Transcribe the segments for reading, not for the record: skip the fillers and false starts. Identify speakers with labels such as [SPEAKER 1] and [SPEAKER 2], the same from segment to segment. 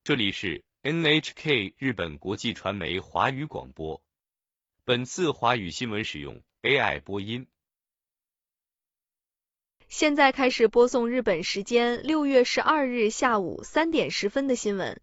[SPEAKER 1] 这里是 NHK 日本国际传媒华语广播。本次华语新闻使用 AI 播音。
[SPEAKER 2] 现在开始播送日本时间6月12日下午3点10分的新闻。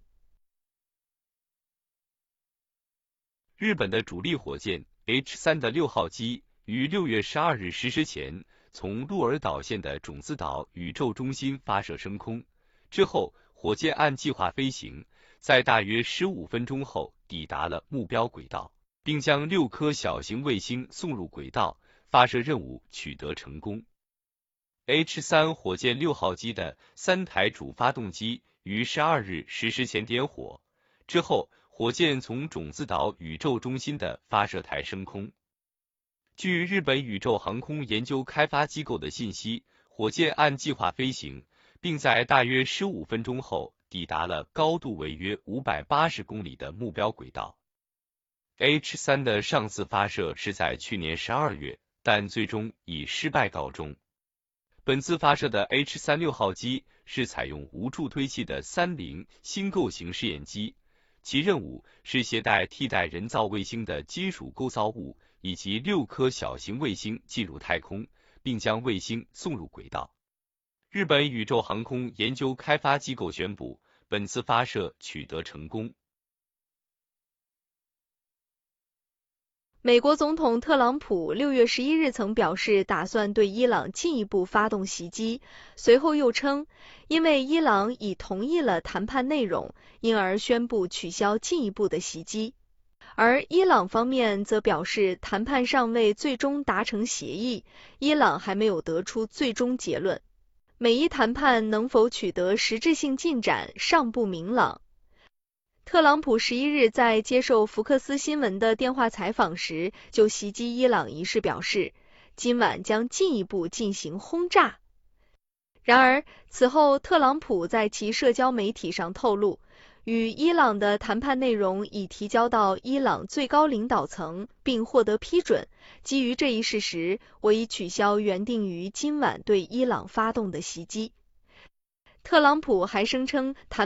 [SPEAKER 1] 日本的主力火箭 H3 的6号机于6月12日10时前从鹿儿岛县的种子岛宇宙中心发射升空，之后火箭按计划飞行，在大约15分钟后抵达了目标轨道，并将6颗小型卫星送入轨道，发射任务取得成功。H3 火箭6号机的3台主发动机于12日10时前点火，之后火箭从种子岛宇宙中心的发射台升空。据日本宇宙航空研究开发机构的信息，火箭按计划飞行，并在大约15分钟后抵达了高度为约580公里的目标轨道。H3 的上次发射是在去年12月，但最终以失败告终。本次发射的 H3 6号机是采用无助推器的30新构型试验机，其任务是携带替代人造卫星的金属构造物以及6颗小型卫星进入太空，并将卫星送入轨道。日本宇宙航空研究开发机构宣布，本次发射取得成功。
[SPEAKER 2] 美国总统特朗普6月11日曾表示打算对伊朗进一步发动袭击，随后又称，因为伊朗已同意了谈判内容，因而宣布取消进一步的袭击。而伊朗方面则表示，谈判尚未最终达成协议，伊朗还没有得出最终结论。美伊谈判能否取得实质性进展尚不明朗。特朗普11日在接受福克斯新闻的电话采访时，就袭击伊朗一事表示，今晚将进一步进行轰炸。然而，此后特朗普在其社交媒体上透露，与伊朗的谈判内容已提交到伊朗最高领导层，并获得批准。基于这一事实，我已取消原定于今晚对伊朗发动的袭击。特朗普还声称谈